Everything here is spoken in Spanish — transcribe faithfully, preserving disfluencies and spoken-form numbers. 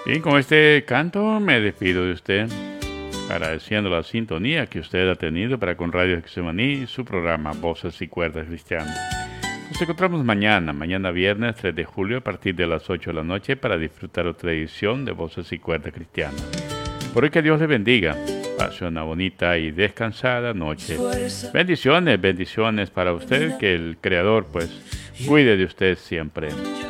Bien, con este canto me despido de usted, agradeciendo la sintonía que usted ha tenido para con Radio Getsemaní y su programa Voces y Cuerdas Cristianas. Nos encontramos mañana, mañana viernes tres de julio a partir de las ocho de la noche para disfrutar otra edición de Voces y Cuerdas Cristianas. Por hoy que Dios le bendiga. Pase una bonita y descansada noche. Bendiciones, bendiciones para usted, que el Creador pues cuide de usted siempre.